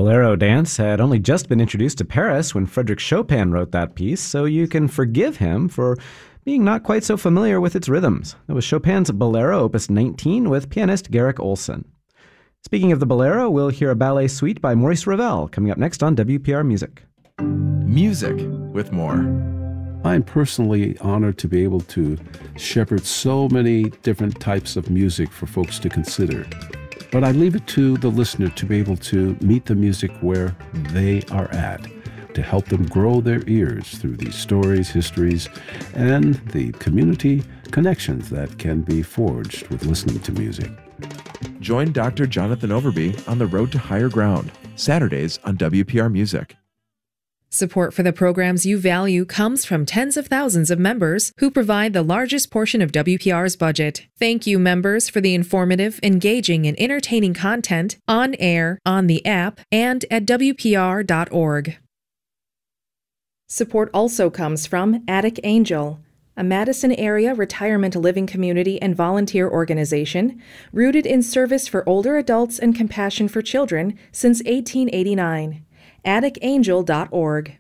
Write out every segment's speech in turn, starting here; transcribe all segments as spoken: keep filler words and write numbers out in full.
Bolero dance had only just been introduced to Paris when Frédéric Chopin wrote that piece, so you can forgive him for being not quite so familiar with its rhythms. It was Chopin's Bolero, opus nineteen, with pianist Garrick Olson. Speaking of the Bolero, we'll hear a ballet suite by Maurice Ravel coming up next on W P R Music. Music with more. I'm personally honored to be able to shepherd so many different types of music for folks to consider. But I leave it to the listener to be able to meet the music where they are at, to help them grow their ears through these stories, histories, and the community connections that can be forged with listening to music. Join Doctor Jonathan Overby on the Road to Higher Ground, Saturdays on W P R Music. Support for the programs you value comes from tens of thousands of members who provide the largest portion of W P R's budget. Thank you, members, for the informative, engaging, and entertaining content on air, on the app, and at W P R dot org. Support also comes from Attic Angel, a Madison area retirement living community and volunteer organization rooted in service for older adults and compassion for children since eighteen eighty-nine. attic angel dot org.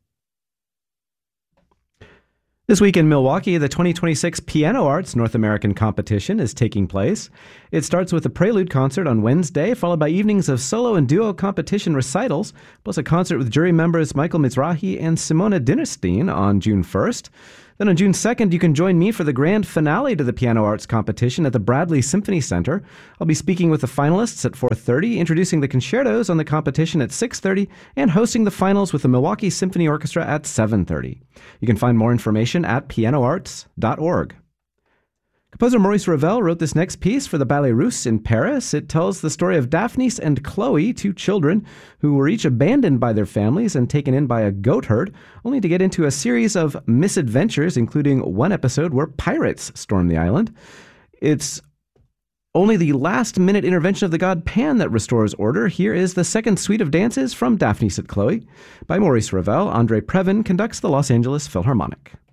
This week in Milwaukee, the twenty twenty-six Piano Arts North American Competition is taking place. It starts with a prelude concert on Wednesday, followed by evenings of solo and duo competition recitals, plus a concert with jury members Michael Mizrahi and Simona Dinnerstein on June first. Then on June second, you can join me for the grand finale to the Piano Arts Competition at the Bradley Symphony Center. I'll be speaking with the finalists at four thirty, introducing the concertos on the competition at six thirty, and hosting the finals with the Milwaukee Symphony Orchestra at seven thirty. You can find more information at piano arts dot org. Composer Maurice Ravel wrote this next piece for the Ballet Russe in Paris. It tells the story of Daphnis and Chloe, two children who were each abandoned by their families and taken in by a goat herd, only to get into a series of misadventures, including one episode where pirates storm the island. It's only the last-minute intervention of the god Pan that restores order. Here is the second suite of dances from Daphnis and Chloe by Maurice Ravel. Andre Previn conducts the Los Angeles Philharmonic.